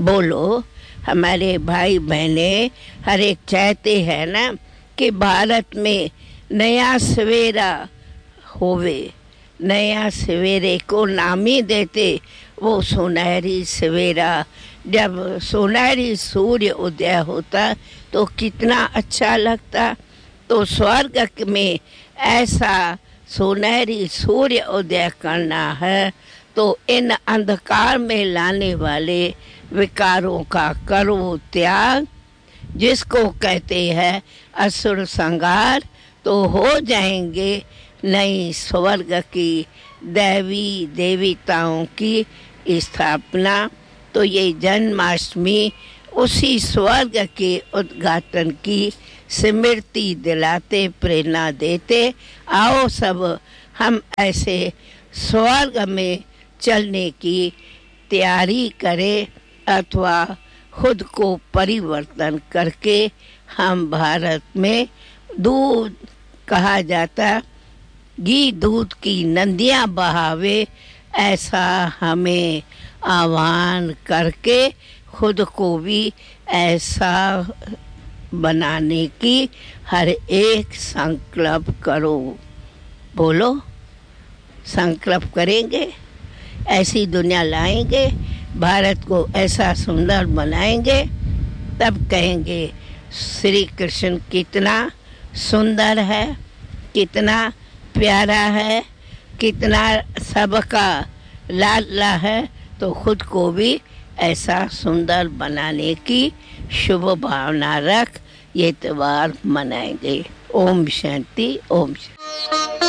बोलो। हमारे भाई बहने हर एक चाहते हैं ना कि भारत में नया सवेरा होवे। नया सवेरे को नाम ही देते वो सुनहरी सवेरा। जब सुनहरी सूर्य उदय होता तो कितना अच्छा लगता। तो स्वर्ग में ऐसा सुनहरी सूर्य उदय करना है तो इन अंधकार में लाने वाले विकारों का करो त्याग, जिसको कहते हैं असुर संहार। तो हो जाएंगे नई स्वर्ग की देवी देवताओं की स्थापना। तो ये जन्माष्टमी उसी स्वर्ग के उद्घाटन की स्मृति दिलाते, प्रेरणा देते। आओ सब हम ऐसे स्वर्ग में चलने की तैयारी करें, अथवा खुद को परिवर्तन करके हम भारत में दूध कहा जाता, घी दूध की नदियाँ बहावे, ऐसा हमें आह्वान करके खुद को भी ऐसा बनाने की हर एक संकल्प करो। बोलो, संकल्प करेंगे, ऐसी दुनिया लाएंगे, भारत को ऐसा सुंदर बनाएंगे, तब कहेंगे श्री कृष्ण कितना सुंदर है, कितना प्यारा है, कितना सबका लाडला है। तो खुद को भी ऐसा सुंदर बनाने की शुभ भावना रख ये त्योहार मनाएंगे। ओम शांति, ओम शांति।